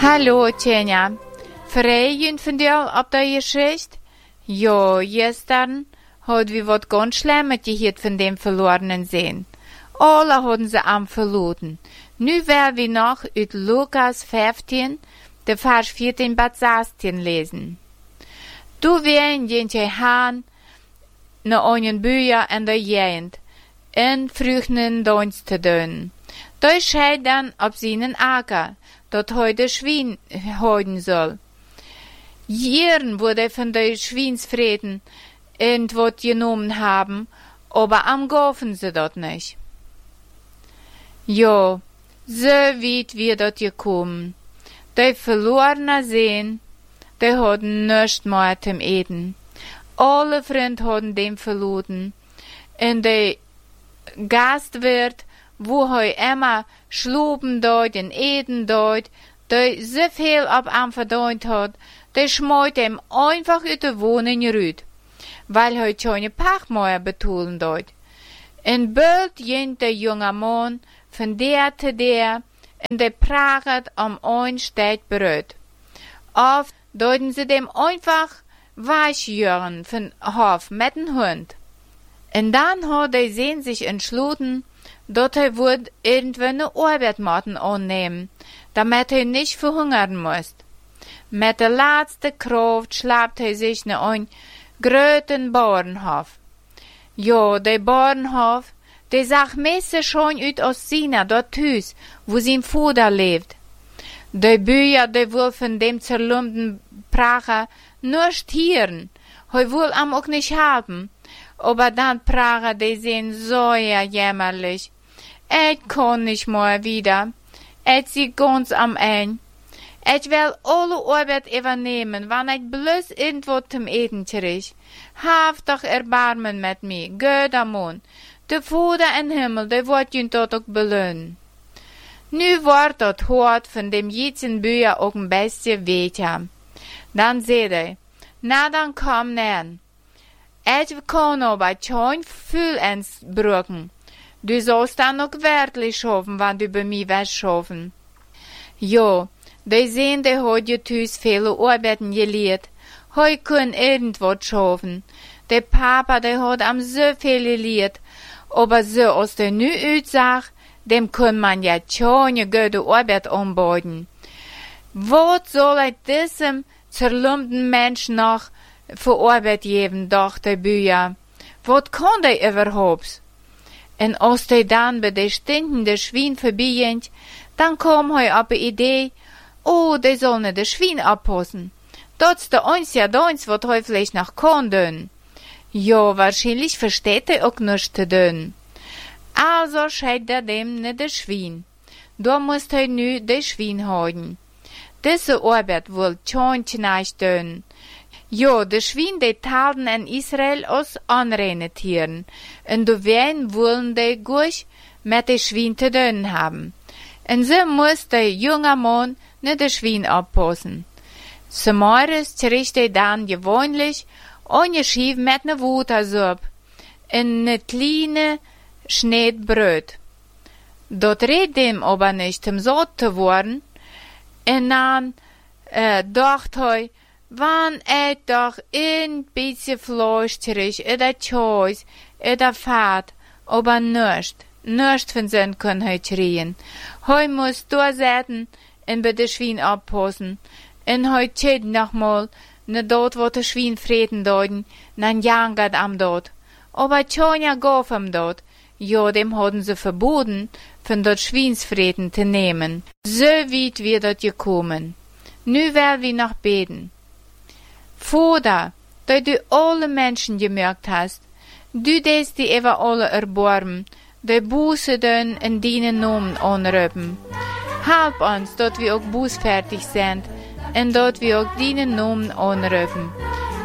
Hallo, Tjenja. Vrijen van jou op de geschicht? Jo, gestern had we wat ganz Schlimmes gehört von dem verlorenen Sehen. Alle hadden ze am verloren. Nu werden wir noch uit Lukas 15, de Vers 14 bis 16 lesen. Du werden jentje haan na einen Bücher en de jent, in vruchten dans te doen. Da scheit dan op seinen Acker, dat heute Schwein houden soll. Jeren wurde von de Schweinsvreden irgendwas genommen haben, aber am Gofen sie dort nicht. Jo, so weit wir dort gekommen. Die verlorene Sehen, die hadden nichts mehr zum Eten. Alle Freunde hadden dem verloren. Und der Gastwirt, wo immer schluben dort und eten dort, der so viel ab am verdient hat, der schmeut ihm einfach uit de Wohnung rüt, weil keine Pachmeier betonen dort. Und bald ging der junge Mann von der zu der, und der praget ein Stück Brot. Oft deuten sie dem einfach weichjören von Hof mit dem Hund. Und dann hat er sich entschlossen, dass er irgendwann eine Arbeit annehmen, damit er nicht verhungern muss. Mit der letzten Kraft schlappt er sich nach einen großen Bauernhof. Ja, der Bauernhof, der sagt meistens schon aus China, dort Hüs, wo sein Vater lebt. Der Bücher, der will von dem zerlumpten Prager nur stieren, er will am auch nicht haben. Aber dann Prager, die sehen so jämmerlich. Kann nicht mehr wieder. Sieht ganz am Ende. Will alle Arbeit übernehmen, wann bloß irgendwo zum Eten krieg. Haft doch Erbarmen mit mir, Göder Mann. Der Vater im Himmel, der wird ihn dort auch belohnen. Nu wordt dat hoort von dem jetzigen Bücher auch ein bisschen weiter. Dann seht er, na dann komm nähen. Kann aber kein Gefühl ins brücken. Du sollst dann auch wirklich schaffen, wenn du bei mir willst schaffen. Jo, die sehen, der hat ja tüs viele Arbeiten gelehrt. Heu kann irgendwas schaffen. Der Papa, der hat am so viel gelehrt. Aber so aus der nu uitsag, dem kann man ja keine gute Arbeit anbieten. Was soll ich diesem zerlumpten Mensch noch für Arbeit geben, dachte der Bücher? Was kann der überhaupt? Und als der dann bei der stinkenden Schwein vorbeiging, dann kam er auf die Idee, oh, der soll nicht das Schwein abpassen. Das ist der einzige Dienst, was er vielleicht noch kann tun. Ja, wahrscheinlich versteht er auch nichts zu tun. Also scheit er dem nicht das Schwein. Da muss er nu das Schwein haben. Diese Arbeit will kein Knecht tun. Ja, die Schwein, die talten in Israel aus anreinen Tieren. Und du wen wollen die gut mit den Schwein zu tun haben. Und so muss der junge Mann nicht das Schwein abpassen. Zum Morgens kriegt er dann gewöhnlich eine Schiff mit einer Watersuppe und eine kleine Schnitt Brot. Dort redet ihm aber nicht, um satt zu werden. Und dann dachte er, wann doch ein bisschen Fleisch krieg, oder Käse, oder Fett, aber nichts von seinen kann er kriegen. Er muss durchsetzen und bei der Schwein abpassen. Und er steht nochmal, dort, wo der Schwein freten deuten, dann jangert am dort. Aber keiner gab ihm dort. Ja, dem hatten sie verboten, von dort Schweinsfreten zu nehmen. So weit wir dort gekommen. Nu werden wir noch beten. Vater, da du alle Menschen gemerkt hast, du lässt die über alle erbarmen, die Buße tun in deinen Namen anrufen. Halb uns, dort wir auch bußfertig sind, und dort wir auch deinen Namen anrufen.